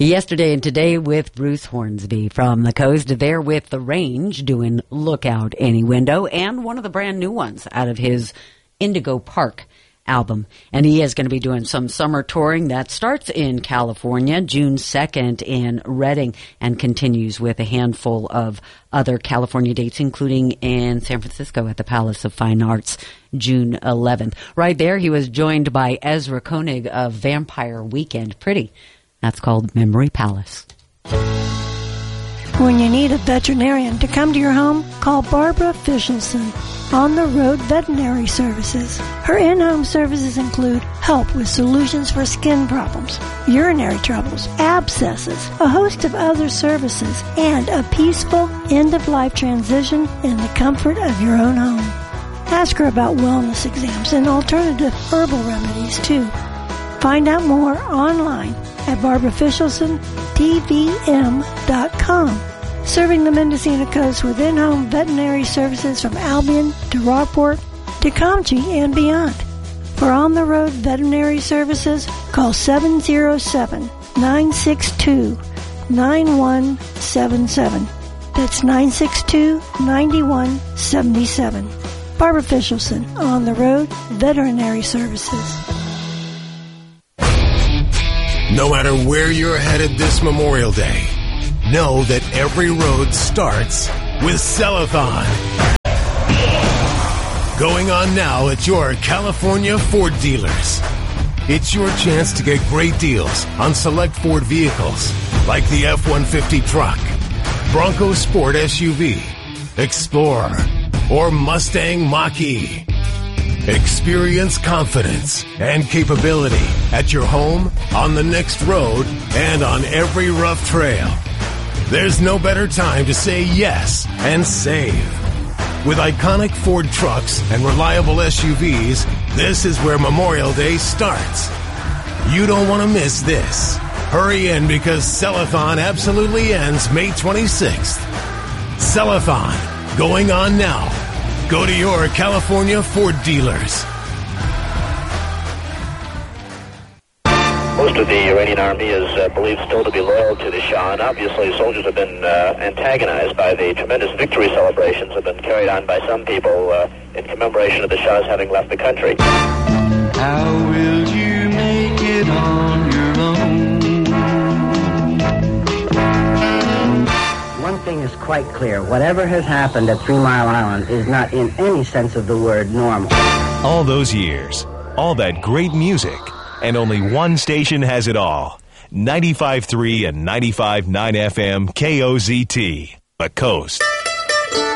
Yesterday and today with Bruce Hornsby from the coast. There with The Range doing Look Out Any Window, and one of the brand new ones out of his Indigo Park album. And he is going to be doing some summer touring that starts in California, June 2nd in Redding, and continues with a handful of other California dates, including in San Francisco at the Palace of Fine Arts, June 11th. Right there, he was joined by Ezra Koenig of Vampire Weekend. Pretty. That's called Memory Palace. When you need a veterinarian to come to your home, call Barbara Fischelson, On the Road Veterinary Services. Her in-home services include help with solutions for skin problems, urinary troubles, abscesses, a host of other services, and a peaceful end-of-life transition in the comfort of your own home. Ask her about wellness exams and alternative herbal remedies, too. Find out more online at BarbaraFischelsonTVM.com. Serving the Mendocino Coast with in-home veterinary services from Albion to Rockport to Comchie and beyond. For on-the-road veterinary services, call 707-962-9177. That's 962-9177. Barbara Fischelson, On the Road Veterinary Services. No matter where you're headed this Memorial Day, know that every road starts with Cellathon. Going on now at your California Ford dealers. It's your chance to get great deals on select Ford vehicles like the F-150 truck, Bronco Sport SUV, Explorer, or Mustang Mach-E. Experience confidence and capability at your home, on the next road, and on every rough trail. There's no better time to say yes and save. With iconic Ford trucks and reliable SUVs, this is where Memorial Day starts. You don't want to miss this. Hurry in because Cellathon absolutely ends May 26th. Cellathon, going on now. Go to your California Ford dealers. Most of the Iranian army is believed still to be loyal to the Shah, and obviously soldiers have been antagonized by the tremendous victory celebrations that have been carried on by some people in commemoration of the Shah's having left the country. How will you make it on your own? One thing is quite clear. Whatever has happened at 3 Mile Island is not in any sense of the word normal. All those years, all that great music, and only one station has it all. 95.3 and 95.9 FM KOZT, The Coast.